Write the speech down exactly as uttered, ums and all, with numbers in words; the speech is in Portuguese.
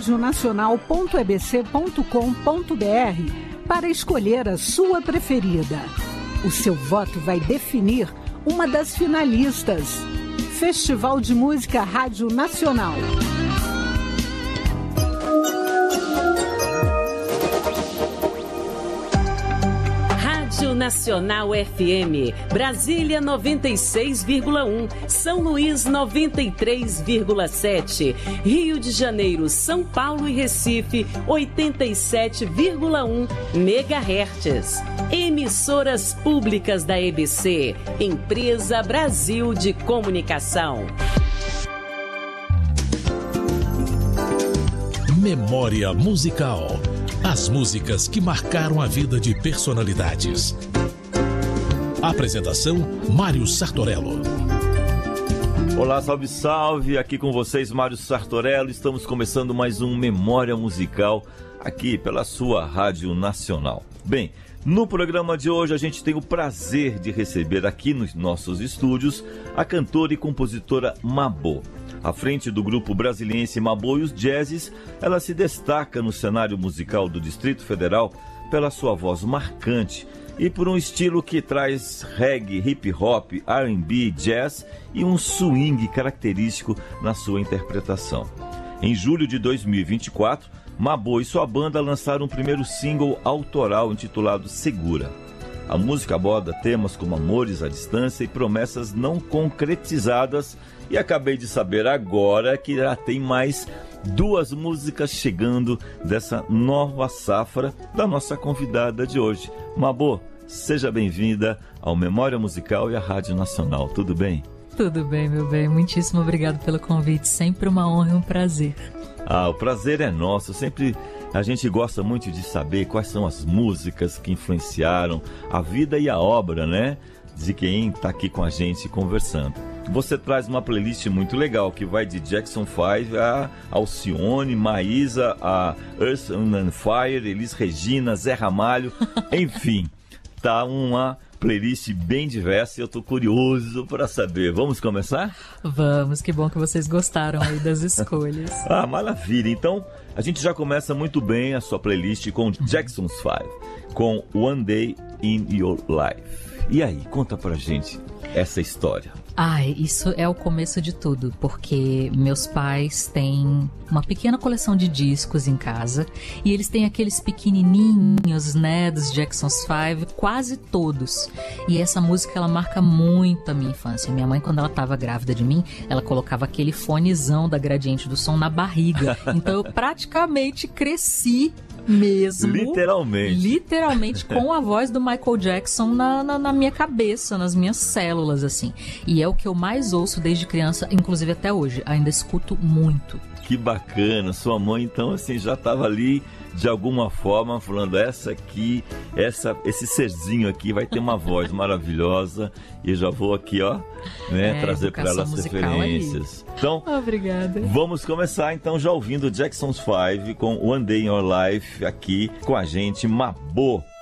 rádio nacional ponto e b c ponto com ponto b r para escolher a sua preferida. O seu voto vai definir uma das finalistas. Festival de Música Rádio Nacional. Rádio Nacional F M, Brasília noventa e seis vírgula um, São Luís noventa e três vírgula sete, Rio de Janeiro, São Paulo e Recife oitenta e sete vírgula um megahertz. Emissoras públicas da E B C, Empresa Brasil de Comunicação. Memória musical. As músicas que marcaram a vida de personalidades. Apresentação: Mário Sartorello. Olá, salve, salve! Aqui com vocês, Mário Sartorello. Estamos começando mais um Memória Musical aqui pela sua Rádio Nacional. Bem, no programa de hoje a gente tem o prazer de receber aqui nos nossos estúdios a cantora e compositora Mabô. À frente do grupo brasiliense Mabô e os Jazzes, ela se destaca no cenário musical do Distrito Federal pela sua voz marcante e por um estilo que traz reggae, hip hop, R and B, jazz e um swing característico na sua interpretação. Em julho de dois mil e vinte e quatro, Mabô e sua banda lançaram um primeiro single autoral intitulado Segura. A música aborda temas como amores à distância e promessas não concretizadas, e acabei de saber agora que já tem mais duas músicas chegando dessa nova safra da nossa convidada de hoje. Mabô, seja bem-vinda ao Memória Musical e à Rádio Nacional, tudo bem? Tudo bem, meu bem, muitíssimo obrigado pelo convite, sempre uma honra e um prazer. Ah, o prazer é nosso, sempre a gente gosta muito de saber quais são as músicas que influenciaram a vida e a obra, né, de quem está aqui com a gente conversando. Você traz uma playlist muito legal que vai de Jackson five a Alcione, Maísa, a Earth and Fire, Elis Regina, Zé Ramalho, enfim, tá uma playlist bem diversa e eu tô curioso para saber. Vamos começar? Vamos, que bom que vocês gostaram aí das escolhas. Ah, maravilha. Então, a gente já começa muito bem a sua playlist com Jackson five, com One Day in Your Life. E aí, conta pra gente essa história. Ai, isso é o começo de tudo, porque meus pais têm uma pequena coleção de discos em casa e eles têm aqueles pequenininhos, né, dos Jackson five, quase todos. E essa música, ela marca muito a minha infância. Minha mãe, quando ela estava grávida de mim, ela colocava aquele fonezão da Gradiente do Som na barriga. Então eu praticamente cresci mesmo. Literalmente. Literalmente com a voz do Michael Jackson na, na, na minha cabeça, nas minhas células, assim. E é o que eu mais ouço desde criança, inclusive até hoje. Ainda escuto muito. Que bacana. Sua mãe, então, assim, já estava ali de alguma forma falando, essa aqui, essa, esse serzinho aqui vai ter uma voz maravilhosa. E eu já vou aqui, ó, né, é, trazer para ela as referências. Ali. Então, obrigada. Vamos começar então já ouvindo Jackson five com One Day in Your Life aqui com a gente, Mabô.